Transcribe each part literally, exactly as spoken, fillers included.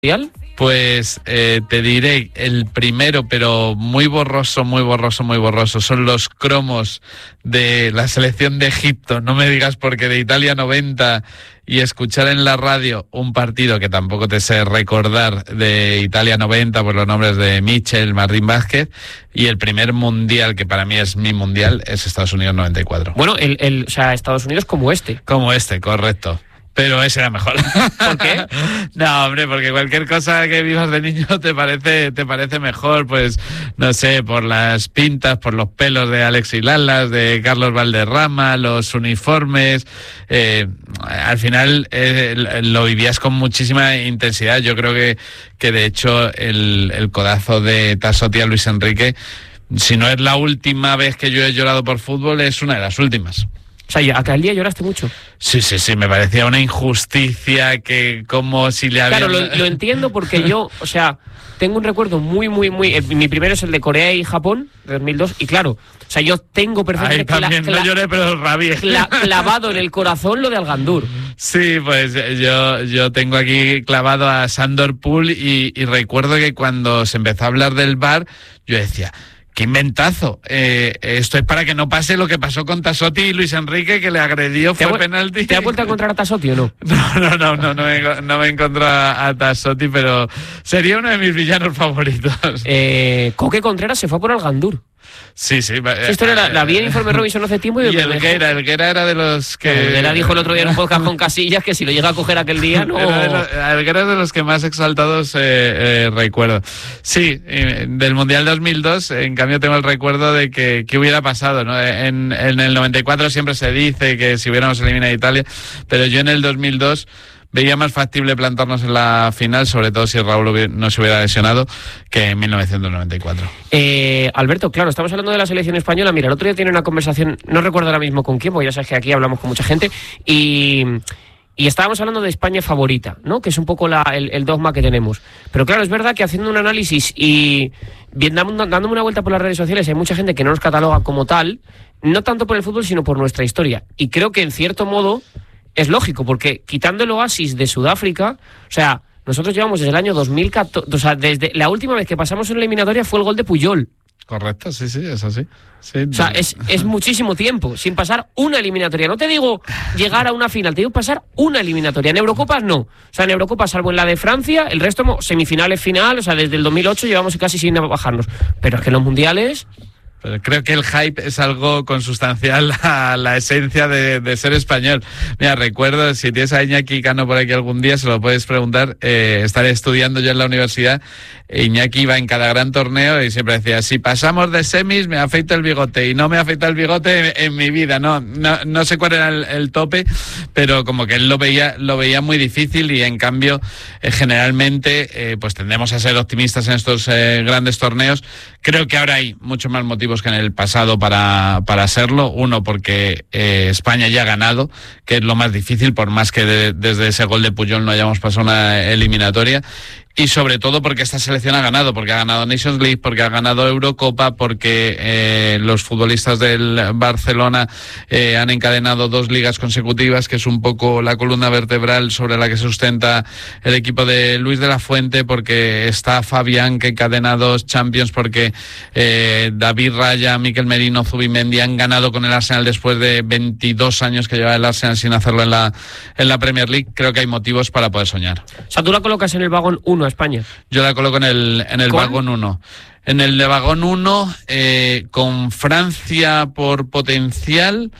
mundial? Pues eh, te diré el primero, pero muy borroso, muy borroso, muy borroso. Son los cromos de la selección de Egipto. No me digas, porque de Italia noventa y escuchar en la radio un partido que tampoco te sé recordar de Italia noventa por los nombres de Michel, Martín Vázquez, y el primer mundial, que para mí es mi mundial, es Estados Unidos noventa y cuatro. Bueno, el, el, o sea, Estados Unidos como este. Como este, correcto. Pero ese era mejor. ¿Por qué? No, hombre, porque cualquier cosa que vivas de niño te parece te parece mejor, pues, no sé, por las pintas, por los pelos de Alexis Lalas, de Carlos Valderrama, los uniformes. Eh, al final eh, lo vivías con muchísima intensidad. Yo creo que, que de hecho, el, el codazo de Tassotti a Luis Enrique, si no es la última vez que yo he llorado por fútbol, es una de las últimas. O sea, aquel día lloraste mucho. Sí, sí, sí, me parecía una injusticia, que como si le había... Claro, lo, lo entiendo porque yo, o sea, tengo un recuerdo muy, muy, muy... Eh, mi primero es el de Corea y Japón, de dos mil dos, y claro, o sea, yo tengo perfectamente... Ay, también, cla- no lloré, pero rabié. Cla- clavado en el corazón lo de Al-Gandur. Sí, pues yo, yo tengo aquí clavado a Sandor Pool y, y recuerdo que cuando se empezó a hablar del V A R, yo decía... ¡Qué inventazo! Eh, esto es para que no pase lo que pasó con Tassotti y Luis Enrique, que le agredió, fue penalti. ¿Te has vuelto a encontrar a Tassotti o no? No, no, no, no, no me, no me encontré a Tassotti, pero sería uno de mis villanos favoritos. Eh, Coque Contreras se fue por Al-Gandur. Sí, sí. Esa historia la, la vi en Informe Robinson hace tiempo. Y, y el Guerra, el Guerra era de los que... El Guerra dijo el otro día en un podcast con Casillas que si lo llega a coger aquel día, no... Era de los, el Guerra es de los que más exaltados eh, eh, recuerdo. Sí, eh, del Mundial dos mil dos, en cambio tengo el recuerdo de que, que hubiera pasado, ¿no? En, en el noventa y cuatro siempre se dice que si hubiéramos eliminado a Italia, pero yo en el dos mil dos... veía más factible plantarnos en la final, sobre todo si Raúl no se hubiera lesionado, que en mil novecientos noventa y cuatro. Eh, Alberto, claro, estamos hablando de la selección española. Mira, el otro día tiene una conversación, no recuerdo ahora mismo con quién, porque ya sabes que aquí hablamos con mucha gente, y, y estábamos hablando de España favorita, ¿no? Que es un poco la, el, el dogma que tenemos. Pero claro, es verdad que haciendo un análisis y bien, dándome una vuelta por las redes sociales, hay mucha gente que no nos cataloga como tal, no tanto por el fútbol, sino por nuestra historia. Y creo que en cierto modo... es lógico, porque quitando el oasis de Sudáfrica, o sea, nosotros llevamos desde el año dos mil catorce, o sea, desde la última vez que pasamos una eliminatoria fue el gol de Puyol. Correcto, sí, sí, es así. Sí, o sea, es, es muchísimo tiempo sin pasar una eliminatoria. No te digo llegar a una final, te digo pasar una eliminatoria. En Eurocopas no. O sea, en Eurocopas, salvo en la de Francia, el resto semifinales, final, o sea, desde el dos mil ocho llevamos casi sin bajarnos. Pero es que en los mundiales... Pero creo que el hype es algo consustancial a la esencia de, de ser español. Mira, recuerdo, si tienes a Iñaki Cano por aquí algún día, se lo puedes preguntar. Eh, estaré estudiando yo en la universidad. Iñaki iba en cada gran torneo y siempre decía, si pasamos de semis me afeito el bigote, y no me afeita el bigote en, en mi vida. No, no, no sé cuál era el, el tope, pero como que él lo veía, lo veía muy difícil, y en cambio eh, generalmente eh, pues tendemos a ser optimistas en estos eh, grandes torneos. Creo que ahora hay muchos más motivos que en el pasado para, para serlo. Uno, porque eh, España ya ha ganado, que es lo más difícil, por más que de, desde ese gol de Puyol no hayamos pasado una eliminatoria. Y sobre todo porque esta selección ha ganado, porque ha ganado Nations League, porque ha ganado Eurocopa, porque eh, los futbolistas del Barcelona eh, han encadenado dos ligas consecutivas, que es un poco la columna vertebral sobre la que se sustenta el equipo de Luis de la Fuente, porque está Fabián, que encadena dos Champions, porque eh, David Raya, Mikel Merino, Zubimendi han ganado con el Arsenal después de veintidós años que lleva el Arsenal sin hacerlo en la, en la Premier League. Creo que hay motivos para poder soñar. O sea, tú la colocas en el vagón uno a España. Yo la coloco en el, en el vagón uno. En el de vagón uno, eh, con Francia por potencial,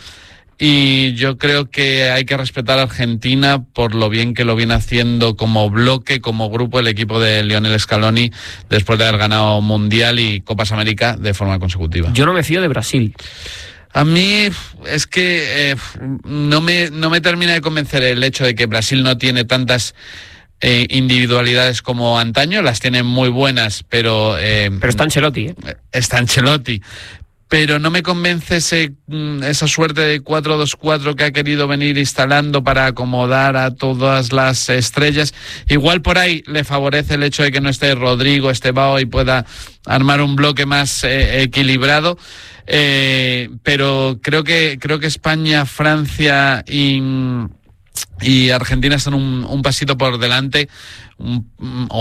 y yo creo que hay que respetar a Argentina por lo bien que lo viene haciendo como bloque, como grupo, el equipo de Lionel Scaloni, después de haber ganado Mundial y Copas América de forma consecutiva. Yo no me fío de Brasil. A mí es que eh, no me, no me termina de convencer el hecho de que Brasil no tiene tantas Eh, individualidades como antaño. Las tienen muy buenas, pero... Eh, pero está Ancelotti, ¿eh? Está Ancelotti. Pero no me convence ese, esa suerte de cuatro dos cuatro que ha querido venir instalando para acomodar a todas las estrellas. Igual por ahí le favorece el hecho de que no esté Rodrigo, Estebao, y pueda armar un bloque más eh, equilibrado. Eh, pero creo que, creo que España, Francia y... y Argentina están un, un pasito por delante, un,